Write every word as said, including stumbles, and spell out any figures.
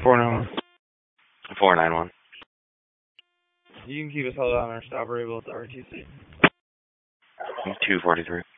four nine one. four nine one. You can keep us held on our stop variable at the R T C. two forty-three.